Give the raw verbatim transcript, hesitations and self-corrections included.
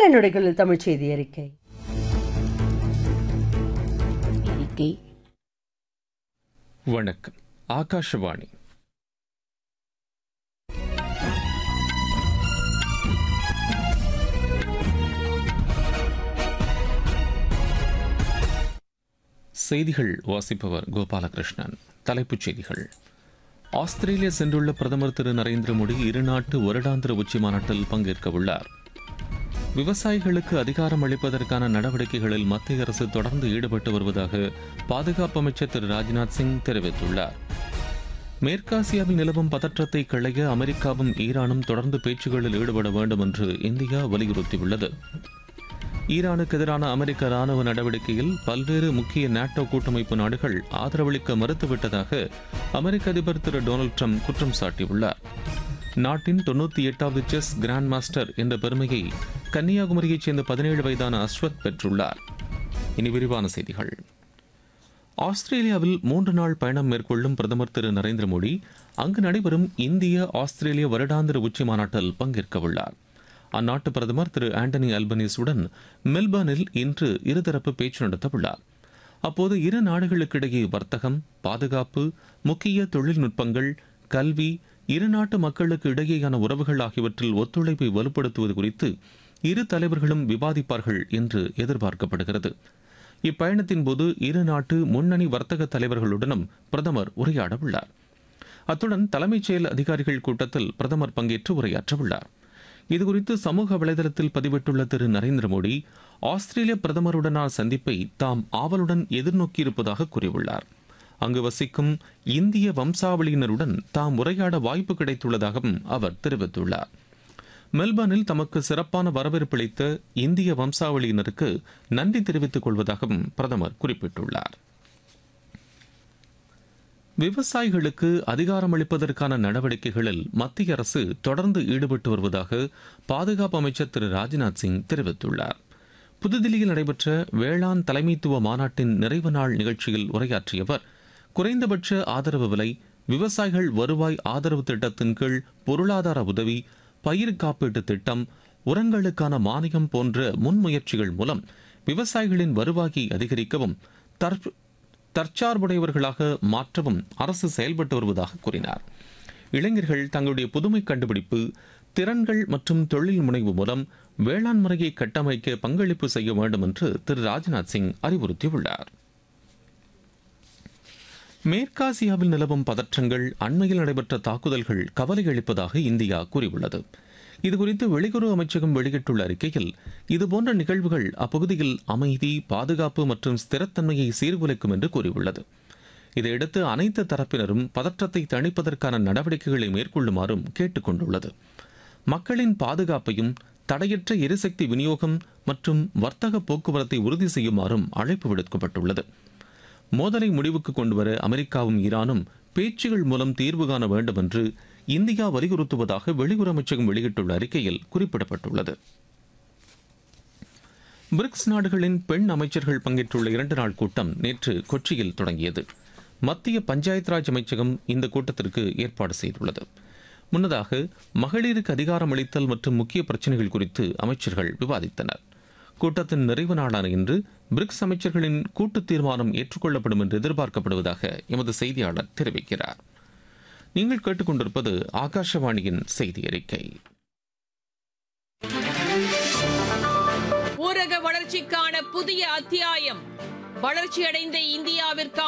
நொடிகளில் தமிழ் செய்தி அறிக்கை. அறிக்கை வணக்கம். ஆகாஷவாணி. செய்திகள் வாசிப்பவர் கோபாலகிருஷ்ணன். தலைப்புச் செய்திகள். ஆஸ்திரேலியா சென்றுள்ள பிரதமர் திரு நரேந்திர மோடி இருநாட்டு வருடாந்திர உச்சி மாநாட்டில் பங்கேற்க உள்ளார். விவசாயிகளுக்கு அதிகாரம் அளிப்பதற்கான நடவடிக்கைகளில் மத்திய அரசு தொடர்ந்து ஈடுபட்டு வருவதாக பாதுகாப்பு அமைச்சர் திரு ராஜ்நாத் சிங் தெரிவித்துள்ளார். மேற்காசியாவில் நிலவும் பதற்றத்தை களைய அமெரிக்காவும் ஈரானும் தொடர்ந்து பேச்சுகளில் ஈடுபட வேண்டும் என்று இந்தியா வலியுறுத்தியுள்ளது. ஈரானுக்கு எதிரான அமெரிக்க ராணுவ நடவடிக்கையில் பல்வேறு முக்கிய நேட்டோ கூட்டமைப்பு நாடுகள் ஆதரவளிக்க மறுத்துவிட்டதாக அமெரிக்க அதிபர் திரு டொனால்டு ட்ரம்ப் குற்றம் சாட்டியுள்ளார். நாட்டின் தொன்னூற்றி எட்டாவது செஸ் கிராண்ட் மாஸ்டர் என்ற பெருமையை கன்னியாகுமரியைச் சேர்ந்த பதினேழு வயதான அஸ்வத் பெற்றுள்ளார். இனி விரிவான செய்திகள். ஆஸ்திரேலியாவில் மூன்று நாள் பயணம் மேற்கொள்ளும் பிரதமர் திரு நரேந்திர மோடி அங்கு நடைபெறும் இந்திய ஆஸ்திரேலிய வருடாந்திர உச்சி மாநாட்டில் பங்கேற்க உள்ளார். அந்நாட்டு பிரதமர் திரு ஆண்டனி அல்பனீஸுடன் மெல்பர்னில் இன்று இருதரப்பு பேச்சு நடத்தவுள்ளார். அப்போது இரு நாடுகளுக்கிடையே வர்த்தகம், பாதுகாப்பு, முக்கிய தொழில்நுட்பங்கள், கல்வி, இரு நாட்டு மக்களுக்கு இடையேயான உறவுகள் ஆகியவற்றில் ஒத்துழைப்பை வலுப்படுத்துவது குறித்து இரு தலைவர்களும் விவாதிப்பார்கள் என்று எதிர்பார்க்கப்படுகிறது. இப்பயணத்தின் போது இரு நாட்டு முன்னணி வர்த்தக தலைவர்களுடனும் பிரதமர் உரையாட உள்ளார். அத்துடன் தலைமைச் செயல் அதிகாரிகள் கூட்டத்தில் பிரதமர் பங்கேற்று உரையாற்றவுள்ளார். இதுகுறித்து சமூக வலைதளத்தில் பதிவிட்டுள்ள திரு நரேந்திர மோடி ஆஸ்திரேலிய பிரதமருடனான சந்திப்பை தாம் ஆவலுடன் எதிர்நோக்கியிருப்பதாக கூறியுள்ளார். அங்கு வசிக்கும் இந்திய வம்சாவளியினருடன் தாம் உரையாட வாய்ப்பு கிடைத்துள்ளதாகவும் அவர் தெரிவித்துள்ளார். மெல்பர்னில் தமக்கு சிறப்பான வரவேற்பளித்த இந்திய வம்சாவளியினருக்கு நன்றி தெரிவித்துக் கொள்வதாகவும் பிரதமர் குறிப்பிட்டுள்ளார். விவசாயிகளுக்கு அதிகாரம் அளிப்பதற்கான நடவடிக்கைகளில் மத்திய அரசு தொடர்ந்து ஈடுபட்டு வருவதாக பாதுகாப்பு அமைச்சர் திரு ராஜ்நாத் சிங் தெரிவித்துள்ளார். புதுதில்லியில் நடைபெற்ற வேளாண் தலைமைத்துவ மாநாட்டின் நிறைவு நாள் நிகழ்ச்சியில் உரையாற்றிய அவர், குறைந்தபட்ச ஆதரவு விலை, விவசாயிகள் வருவாய் ஆதரவு திட்டத்தின் கீழ் பொருளாதார உதவி, பயிர் காப்பீட்டு திட்டம், உரங்களுக்கான மானியம் போன்ற முன்முயற்சிகள் மூலம் விவசாயிகளின் வருவாயை அதிகரிக்கவும் தற்சார்புடையவர்களாக மாற்றவும் அரசு செயல்பட்டு வருவதாக கூறினார். இளைஞர்கள் தங்களுடைய புதுமை கண்டுபிடிப்பு, திறன்கள் மற்றும் தொழில் முனைவு மூலம் வேளாண் முறையை கட்டமைக்க பங்களிப்பு செய்ய வேண்டும் என்று திரு ராஜ்நாத் சிங் அறிவுறுத்தியுள்ளார். மேற்காசியாவில் நிலவும் பதற்றங்கள், அண்மையில் நடைபெற்ற தாக்குதல்கள் கவலை அளிப்பதாக இந்தியா கூறியுள்ளது. இதுகுறித்து வெளியுறவு அமைச்சகம் வெளியிட்டுள்ள அறிக்கையில், இதுபோன்ற நிகழ்வுகள் அப்பகுதியில் அமைதி, பாதுகாப்பு மற்றும் ஸ்திரத்தன்மையை சீர்குலைக்கும் என்று கூறியுள்ளது. இதையடுத்து அனைத்து தரப்பினரும் பதற்றத்தை தணிப்பதற்கான நடவடிக்கைகளை மேற்கொள்ளுமாறும் கேட்டுக் கொண்டுள்ளது. மக்களின் பாதுகாப்பையும் தடையற்ற எரிசக்தி விநியோகம் மற்றும் வர்த்தக போக்குவரத்தை உறுதி செய்யுமாறும் அழைப்பு விடுக்கப்பட்டுள்ளது. மோதலை முடிவுக்கு கொண்டுவர அமெரிக்காவும் ஈரானும் பேச்சுகள் மூலம் தீர்வு காண வேண்டும் என்று இந்தியா வலியுறுத்துவதாக வெளியுறவு அமைச்சகம் வெளியிட்டுள்ள அறிக்கையில் குறிப்பிடப்பட்டுள்ளது. பிரிக்ஸ் நாடுகளின் பெண் அமைச்சர்கள் பங்கேற்றுள்ள இரண்டு நாள் கூட்டம் நேற்று கொச்சியில் தொடங்கியது. மத்திய பஞ்சாயத் ராஜ் அமைச்சகம் இந்த கூட்டத்திற்கு ஏற்பாடு செய்துள்ளது. முன்னதாக மகளிருக்கு அதிகாரம் அளித்தல் மற்றும் முக்கிய பிரச்சினைகள் குறித்து அமைச்சர்கள் விவாதித்தனர். கூட்டத்தின் நிறைவு நாளான இன்று பிரிக்ஸ் அமைச்சர்களின் கூட்டு தீர்மானம் ஏற்றுக்கொள்ளப்படும் என்று எதிர்பார்க்கப்படுவதாக எமது செய்தியாளர் தெரிவிக்கிறார். நீங்கள் கேட்டுக்கொண்டிருப்பது ஆகாஷவாணியின் செய்தி அறிக்கை. ஊரக வளர்ச்சிக்கான புதிய அத்தியாயம். வளர்ச்சியடைந்த இந்தியாவிற்கான